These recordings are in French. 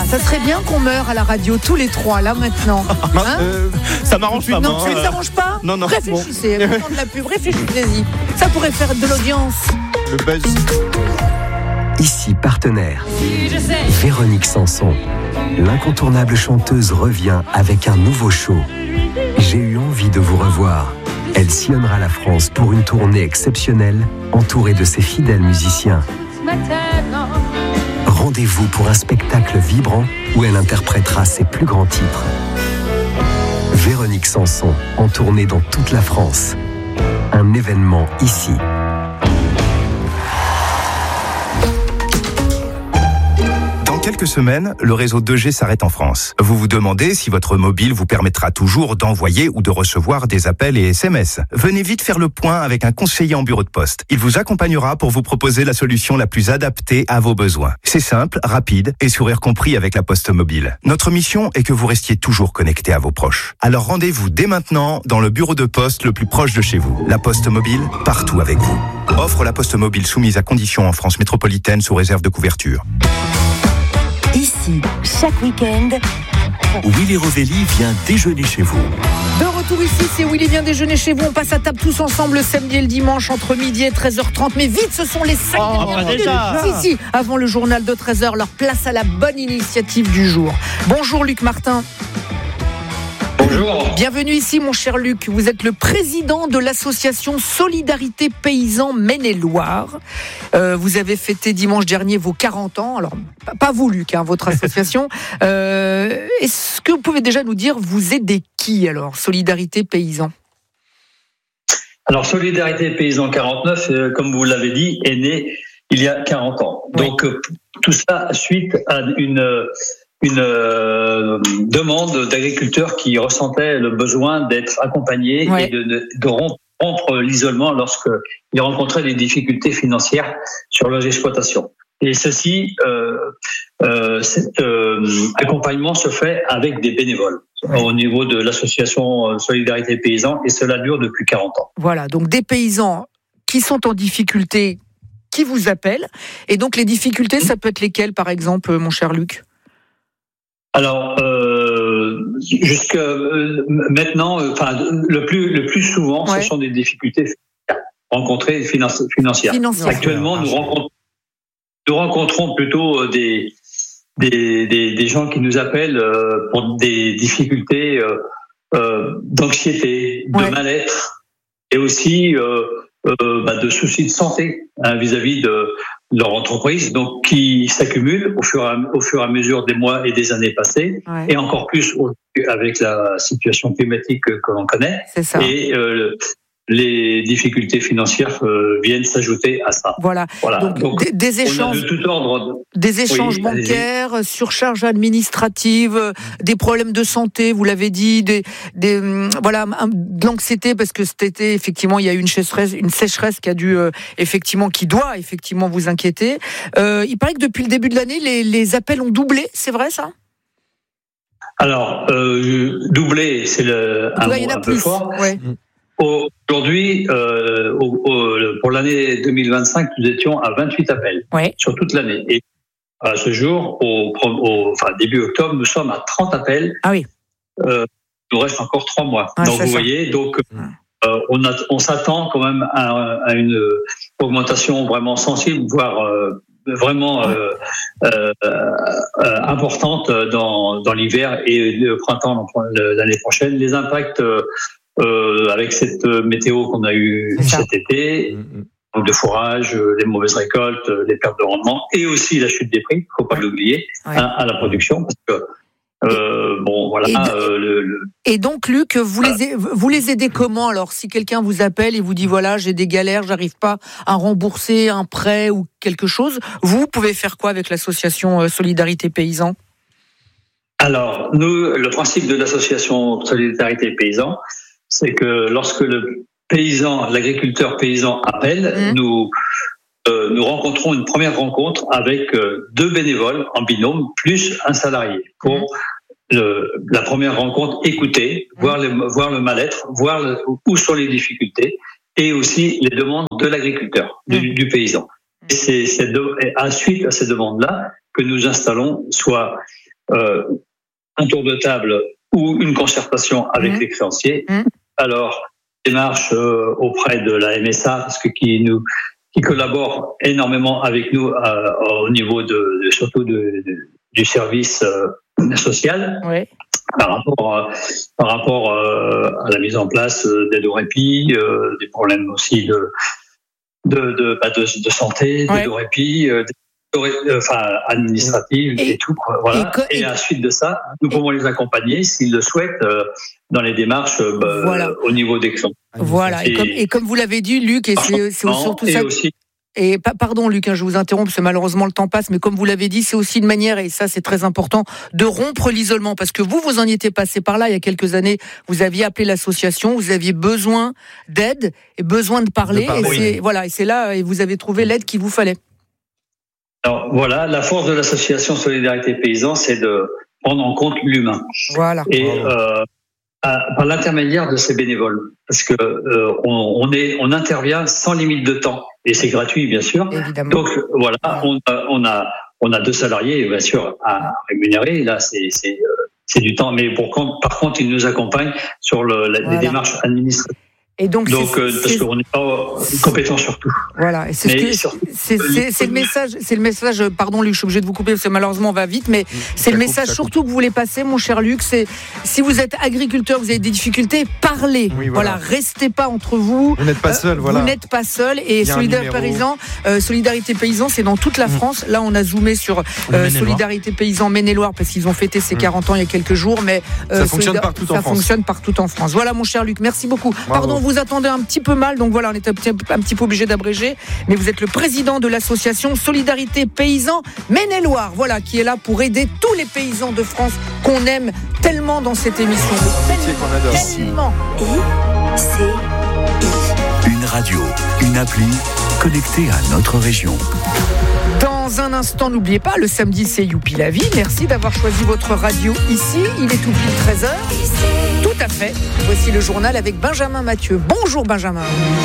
Ça serait bien qu'on meure à la radio tous les trois, là, maintenant. Hein Ça m'arrange pas. Non, ça ne t'arrange pas ? Non. Réfléchissez, au moment de la pub, réfléchissez-y. Ça pourrait faire de l'audience. Le buzz. Ici partenaire. Véronique Sanson, l'incontournable chanteuse revient avec un nouveau show. J'ai eu envie de vous revoir. Elle sillonnera la France pour une tournée exceptionnelle, entourée de ses fidèles musiciens. Rendez-vous pour un spectacle vibrant où elle interprétera ses plus grands titres. Véronique Sanson, en tournée dans toute la France. Un événement ici. Dans quelques semaines, le réseau 2G s'arrête en France. Vous vous demandez si votre mobile vous permettra toujours d'envoyer ou de recevoir des appels et SMS. Venez vite faire le point avec un conseiller en bureau de poste. Il vous accompagnera pour vous proposer la solution la plus adaptée à vos besoins. C'est simple, rapide et sourire compris avec la Poste Mobile. Notre mission est que vous restiez toujours connecté à vos proches. Alors rendez-vous dès maintenant dans le bureau de poste le plus proche de chez vous. La Poste Mobile, partout avec vous. Offre La Poste Mobile soumise à conditions en France métropolitaine sous réserve de couverture. Ici, chaque week-end, Willy Rovelli vient déjeuner chez vous. De retour ici, c'est Willy vient déjeuner chez vous. On passe à table tous ensemble le samedi et le dimanche entre midi et 13h30. Mais vite, ce sont les 5 dernières minutes. Déjà. Si, avant le journal de 13h, leur place à la bonne initiative du jour. Bonjour Luc Martin. Bonjour. Bienvenue ici mon cher Luc. Vous êtes le président de l'association Solidarité Paysans Maine-et-Loire. Vous avez fêté dimanche dernier vos 40 ans. Alors, pas vous Luc, votre association. Est-ce que vous pouvez déjà nous dire, vous aidez qui alors, Solidarité Paysans ? Alors, Solidarité Paysans 49, comme vous l'avez dit, est né il y a 40 ans. Oui. Donc, tout ça suite à une demande d'agriculteurs qui ressentaient le besoin d'être accompagnés et de rompre l'isolement lorsqu'ils rencontraient des difficultés financières sur leurs exploitations. Et ceci, cet accompagnement se fait avec des bénévoles au niveau de l'association Solidarité Paysans et cela dure depuis 40 ans. Voilà, donc des paysans qui sont en difficulté, qui vous appellent. Et donc les difficultés, ça peut être lesquelles par exemple, mon cher Luc ? Alors, jusqu'à maintenant, le plus souvent, ce sont des difficultés rencontrées financières. Actuellement, nous rencontrons plutôt des gens qui nous appellent pour des difficultés d'anxiété, de mal-être, et aussi de soucis de santé vis-à-vis de leur entreprise, donc qui s'accumulent au fur et à mesure des mois et des années passées, et encore plus avec la situation climatique que l'on connaît. C'est ça. Et les difficultés financières viennent s'ajouter à ça. Voilà. Donc des échanges, de tout ordre. Des échanges bancaires, surcharge administrative, des problèmes de santé, vous l'avez dit, de l'anxiété parce que cet été effectivement il y a eu une sécheresse qui a dû qui doit effectivement vous inquiéter. Il paraît que depuis le début de l'année les appels ont doublé, c'est vrai ça ? Alors doublé, c'est un mot un peu fort. Ouais. Aujourd'hui, pour l'année 2025, nous étions à 28 appels sur toute l'année. Et à ce jour, début octobre, nous sommes à 30 appels. Ah oui. Il nous reste encore 3 mois. Donc vous voyez, on s'attend quand même à une augmentation vraiment sensible, voire vraiment importante dans l'hiver et le printemps l'année prochaine. Les impacts avec cette météo qu'on a eue cet été, donc de fourrage, les mauvaises récoltes, les pertes de rendement, et aussi la chute des prix, il ne faut pas l'oublier, à la production, parce que Et donc Luc, vous les aidez comment alors si quelqu'un vous appelle et vous dit voilà j'ai des galères, j'arrive pas à rembourser un prêt ou quelque chose, vous pouvez faire quoi avec l'association Solidarité Paysans ? Alors nous, le principe de l'association Solidarité Paysans, c'est que lorsque l'agriculteur paysan appelle, nous rencontrons une première rencontre avec 2 bénévoles en binôme plus un salarié pour la première rencontre, écouter, voir le mal-être, voir où sont les difficultés et aussi les demandes de l'agriculteur, du paysan. Et c'est suite à ces demandes-là que nous installons soit un tour de table ou une concertation avec les créanciers. Alors, démarche auprès de la MSA, parce que qui collabore énormément avec nous au niveau surtout du service social. Oui. Par rapport à la mise en place d'aide au répit, des problèmes aussi de santé, d'aide au répit, administrative et tout. Voilà. Et à la suite de ça, nous pouvons les accompagner s'ils le souhaitent dans les démarches au niveau des clients. Voilà. Et comme vous l'avez dit, Luc, et c'est surtout ça. Et pardon Luc, je vous interromps parce que malheureusement le temps passe, mais comme vous l'avez dit, c'est aussi une manière, et ça c'est très important, de rompre l'isolement, parce que vous en étiez passé par là il y a quelques années, vous aviez appelé l'association, vous aviez besoin d'aide et besoin de parler. Et c'est là, et vous avez trouvé l'aide qu'il vous fallait. Alors voilà, la force de l'association Solidarité Paysan, c'est de prendre en compte l'humain. Voilà. Et par l'intermédiaire de ces bénévoles, parce que on intervient sans limite de temps et c'est gratuit bien sûr. Évidemment. Donc voilà, on a 2 salariés bien sûr à rémunérer. Là c'est du temps, mais par contre ils nous accompagnent sur les démarches administratives. Et donc parce qu'on n'est pas compétent sur tout. Voilà, et c'est le message. Pardon, Luc, je suis obligé de vous couper parce que malheureusement on va vite, mais c'est le message surtout que vous voulez passer, mon cher Luc. C'est si vous êtes agriculteur, vous avez des difficultés, parlez. Oui, voilà, restez pas entre vous. Vous n'êtes pas seul. Voilà. Vous n'êtes pas seul. Et Solidarité Paysan, c'est dans toute la France. Là, on a zoomé sur Solidarité Paysan Maine-et-Loire parce qu'ils ont fêté ses 40 ans il y a quelques jours, mais ça fonctionne partout en France. Voilà, mon cher Luc, merci beaucoup. Pardon. Vous attendez un petit peu mal, donc voilà, on est un petit peu obligé d'abréger, mais vous êtes le président de l'association Solidarité Paysan Maine-et-Loire, voilà, qui est là pour aider tous les paysans de France qu'on aime tellement dans cette émission. Tellement. Une radio, une appli connectée à notre région. Dans un instant, n'oubliez pas, le samedi c'est Youpi la vie. Merci d'avoir choisi votre radio ici. Il est tout pile 13h. Tout à fait. Voici le journal avec Benjamin Mathieu. Bonjour Benjamin.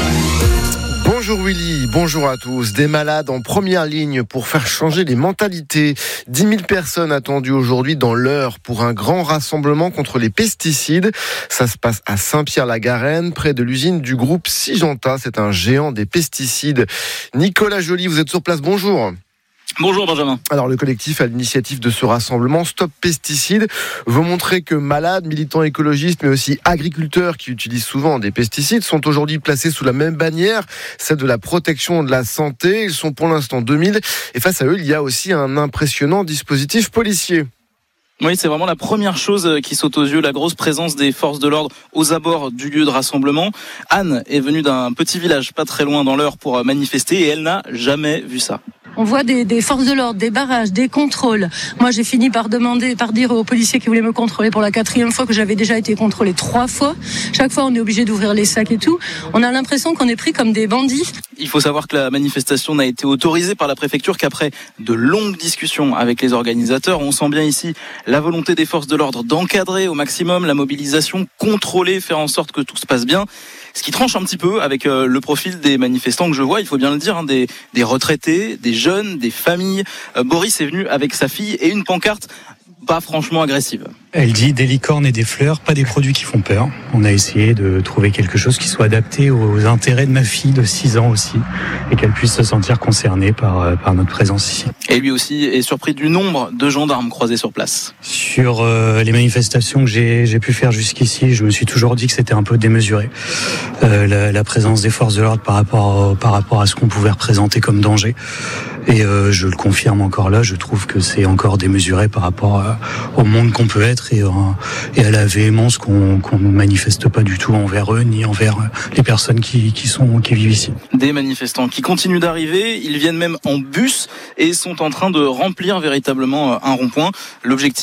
Bonjour Willy, bonjour à tous. Des malades en première ligne pour faire changer les mentalités. 10 000 personnes attendues aujourd'hui dans l'Eure pour un grand rassemblement contre les pesticides. Ça se passe à Saint-Pierre-la-Garenne, près de l'usine du groupe Syngenta. C'est un géant des pesticides. Nicolas Joly, vous êtes sur place, bonjour. Bonjour Benjamin. Alors le collectif à l'initiative de ce rassemblement Stop Pesticides veut montrer que malades, militants écologistes mais aussi agriculteurs qui utilisent souvent des pesticides sont aujourd'hui placés sous la même bannière, celle de la protection de la santé. Ils sont pour l'instant 2000 et face à eux il y a aussi un impressionnant dispositif policier. Oui, c'est vraiment la première chose qui saute aux yeux, la grosse présence des forces de l'ordre aux abords du lieu de rassemblement. Anne est venue d'un petit village pas très loin dans l'Eure pour manifester et elle n'a jamais vu ça. On voit des forces de l'ordre, des barrages, des contrôles. Moi, j'ai fini par dire aux policiers qui voulaient me contrôler pour la 4e fois que j'avais déjà été contrôlé 3 fois. Chaque fois, on est obligé d'ouvrir les sacs et tout. On a l'impression qu'on est pris comme des bandits. Il faut savoir que la manifestation n'a été autorisée par la préfecture qu'après de longues discussions avec les organisateurs. On sent bien ici la volonté des forces de l'ordre d'encadrer au maximum la mobilisation, contrôler, faire en sorte que tout se passe bien. Ce qui tranche un petit peu avec le profil des manifestants que je vois, il faut bien le dire, des retraités, des jeunes, des familles. Boris est venu avec sa fille et une pancarte pas franchement agressive. Elle dit des licornes et des fleurs, pas des produits qui font peur. On a essayé de trouver quelque chose qui soit adapté aux intérêts de ma fille de 6 ans aussi et qu'elle puisse se sentir concernée par notre présence ici. Et lui aussi est surpris du nombre de gendarmes croisés sur place. Sur les manifestations que j'ai pu faire jusqu'ici, je me suis toujours dit que c'était un peu démesuré. La présence des forces de l'ordre par rapport à ce qu'on pouvait représenter comme danger. Et je le confirme encore là, je trouve que c'est encore démesuré par rapport au monde qu'on peut être et à la véhémence qu'on ne manifeste pas du tout envers eux ni envers les personnes qui vivent ici. Des manifestants qui continuent d'arriver, ils viennent même en bus et sont en train de remplir véritablement un rond-point. L'objectif, c'est de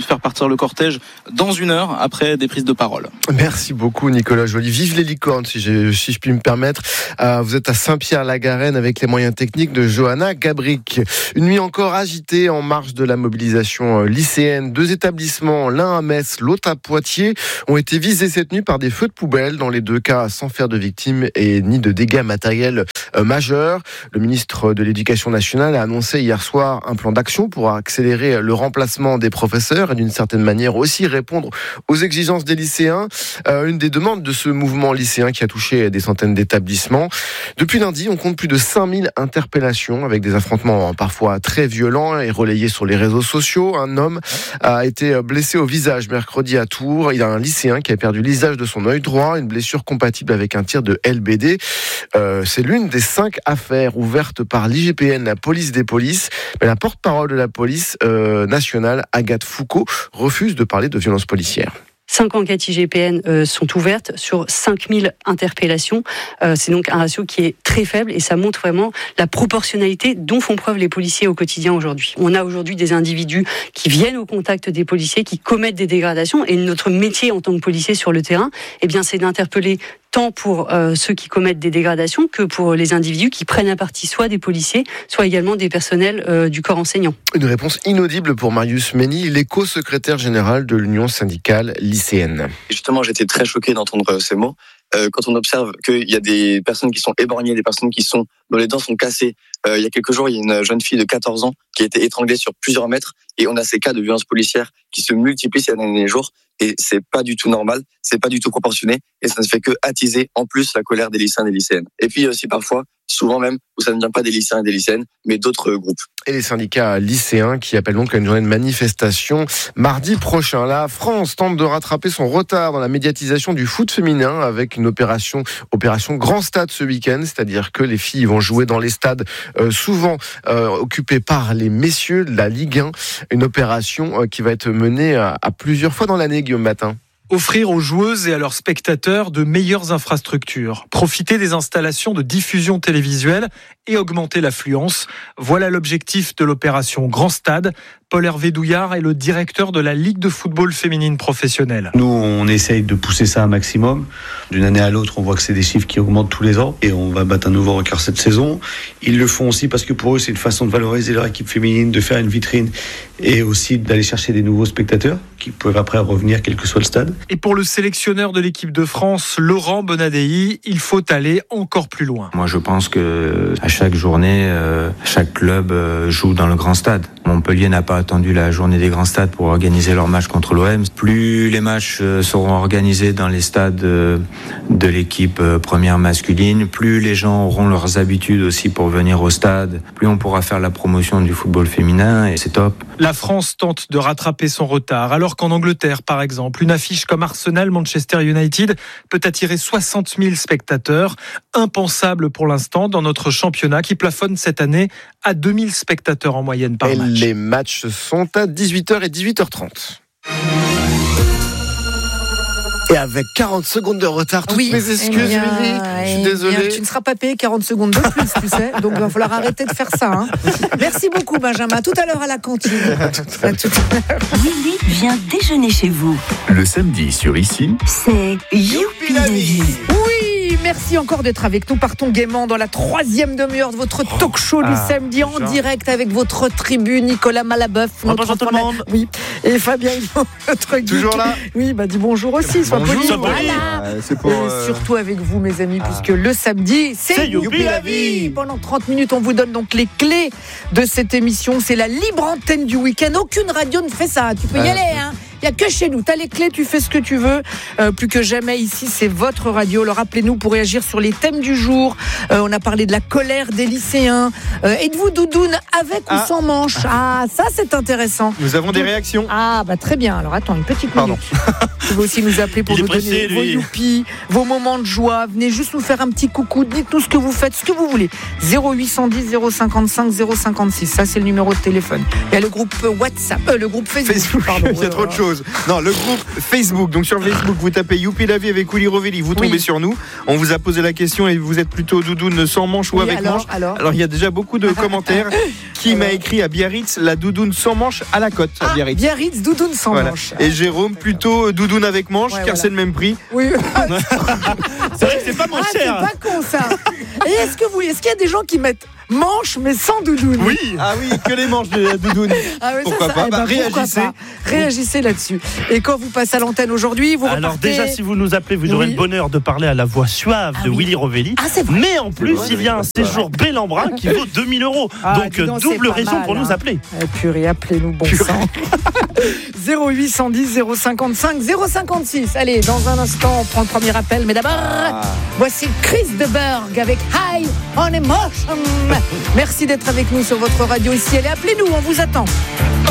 de faire partir le cortège dans 1 heure après des prises de parole. Merci beaucoup Nicolas Joly. Vive les licornes si je puis me permettre. Vous êtes à Saint-Pierre-la-Garenne avec les moyens techniques de Johanna Gabric. Une nuit encore agitée en marge de la mobilisation lycéenne. 2 établissements, l'un à Metz, l'autre à Poitiers, ont été visés cette nuit par des feux de poubelle. Dans les 2 cas, sans faire de victimes et ni de dégâts matériels majeurs. Le ministre de l'Éducation nationale a annoncé hier soir un plan d'action pour accélérer le remplacement des professeurs et d'une certaine manière aussi répondre aux exigences des lycéens. Une des demandes de ce mouvement lycéen qui a touché des centaines d'établissements. Depuis lundi, on compte plus de 5000 interpellations avec des affrontements parfois très violents et relayés sur les réseaux sociaux. Un homme a été blessé au visage mercredi à Tours. Il y a un lycéen qui a perdu l'usage de son œil droit, une blessure compatible avec un tir de LBD. C'est l'une des 5 affaires ouvertes par l'IGPN, la police des polices. Mais la porte-parole de la police nationale, Agathe Foucault, refuse de parler de violences policières. 5 enquêtes IGPN sont ouvertes sur 5000 interpellations. C'est donc un ratio qui est très faible et ça montre vraiment la proportionnalité dont font preuve les policiers au quotidien aujourd'hui. On a aujourd'hui des individus qui viennent au contact des policiers, qui commettent des dégradations et notre métier en tant que policier sur le terrain, c'est d'interpeller tant pour ceux qui commettent des dégradations que pour les individus qui prennent à partie soit des policiers, soit également des personnels du corps enseignant. Une réponse inaudible pour Marius Mény, l'éco-secrétaire général de l'Union syndicale lycéenne. Justement, j'étais très choqué d'entendre ces mots. Quand on observe qu'il y a des personnes qui sont éborgnées, des personnes dont les dents sont cassées. Il y a quelques jours, il y a une jeune fille de 14 ans qui a été étranglée sur plusieurs mètres et on a ces cas de violences policières qui se multiplient ces derniers jours et c'est pas du tout normal, c'est pas du tout proportionné et ça ne fait que attiser en plus la colère des lycéens et des lycéennes. Et puis il y a aussi parfois, souvent même, où ça ne vient pas des lycéens et des lycéennes, mais d'autres groupes. Et les syndicats lycéens qui appellent donc à une journée de manifestation mardi prochain. La France tente de rattraper son retard dans la médiatisation du foot féminin avec une opération Grand Stade ce week-end, c'est-à-dire que les filles vont jouer dans les stades souvent occupés par les messieurs de la Ligue 1, une opération qui va être menée à plusieurs fois dans l'année, Guillaume Matin. Offrir aux joueuses et à leurs spectateurs de meilleures infrastructures, profiter des installations de diffusion télévisuelle et augmenter l'affluence. Voilà l'objectif de l'opération Grand Stade. Paul-Hervé Douillard est le directeur de la Ligue de football féminine professionnelle. Nous, on essaye de pousser ça un maximum. D'une année à l'autre, on voit que c'est des chiffres qui augmentent tous les ans et on va battre un nouveau record cette saison. Ils le font aussi parce que pour eux, c'est une façon de valoriser leur équipe féminine, de faire une vitrine et aussi d'aller chercher des nouveaux spectateurs qui peuvent après revenir quel que soit le stade. Et pour le sélectionneur de l'équipe de France, Laurent Bonadei, il faut aller encore plus loin. Moi, je pense que à chaque journée, chaque club joue dans le grand stade. Montpellier n'a pas attendu la journée des grands stades pour organiser leur match contre l'OM. Plus les matchs seront organisés dans les stades de l'équipe première masculine, plus les gens auront leurs habitudes aussi pour venir au stade, plus on pourra faire la promotion du football féminin et c'est top. La France tente de rattraper son retard, alors qu'en Angleterre, par exemple, une affiche comme Arsenal-Manchester United peut attirer 60 000 spectateurs. Impensable pour l'instant dans notre championnat qui plafonne cette année à 2000 spectateurs en moyenne par match. Les matchs sont à 18h et 18h30. Et avec 40 secondes de retard, toutes mes excuses, Julie. Je suis désolé. Tu ne seras pas payé 40 secondes de plus, tu sais. Donc, il va falloir arrêter de faire ça. Merci beaucoup, Benjamin. Tout à l'heure à la cantine. À tout à l'heure. Willy vient déjeuner chez vous. Le samedi sur Ici, c'est Youpi la vie. Oui, merci encore d'être avec nous. Partons gaiement dans la 3e demi-heure de votre talk show du samedi en direct avec votre tribu, Nicolas Malabeuf. Bonjour tout le monde. Oui. Et Fabien Hillon, notre guide. Toujours là. Oui, dis bonjour aussi. Sois poli. Voilà. C'est pour, et surtout avec vous, mes amis, puisque le samedi, c'est Youpi la vie. Pendant 30 minutes, on vous donne donc les clés de cette émission. C'est la libre antenne du week-end. Aucune radio ne fait ça. Tu peux y aller, hein. Il n'y a que chez nous. Tu as les clés, tu fais ce que tu veux. Plus que jamais, ici, c'est votre radio. Alors, rappelez-nous pour réagir sur les thèmes du jour. On a parlé de la colère des lycéens. Êtes-vous doudoune avec ou sans manche? Ah, ça, c'est intéressant. Nous avons des réactions. Ah, très bien. Alors, attends, une petite minute. Vous pouvez aussi nous appeler pour nous donner vos youpi, vos moments de joie. Venez juste nous faire un petit coucou. Dites-nous ce que vous faites, ce que vous voulez. 0810 055 056. Ça, c'est le numéro de téléphone. Il y a le groupe WhatsApp, le groupe Facebook. Il y a trop de choses. pause. Non, le groupe Facebook. Donc sur Facebook, vous tapez Youpi la vie avec Willy Rovelli, vous tombez sur nous. On vous a posé la question et vous êtes plutôt doudoune sans manche ou avec manche. Alors il y a déjà beaucoup de commentaires. Qui m'a écrit à Biarritz la doudoune sans manche à la côte à Biarritz. Biarritz, doudoune sans manche. Et Jérôme plutôt doudoune avec manche car c'est le même prix. Oui. C'est vrai que c'est pas moins cher. C'est pas con ça. Et est-ce qu'il y a des gens qui mettent manche mais sans doudoune? Oui. Ah oui, que les manches de la doudoune. Ah ouais, pourquoi pas réagissez. Réagissez là-dessus. Et quand vous passez à l'antenne aujourd'hui, vous repartez... Alors déjà, si vous nous appelez, vous aurez le bonheur de parler à la voix suave de Willy Rovelli. Mais en plus, il y a un séjour Bel-en-Bras qui vaut 2 000 €. Donc double raison pour nous appeler. Purée, appelez-nous, bon sang. 0810 055 056. Allez, dans un instant, on prend le premier appel. Mais d'abord, voici Chris de Berg avec High on Emotion. Merci d'être avec nous sur votre radio ici. Allez, appelez-nous, on vous attend.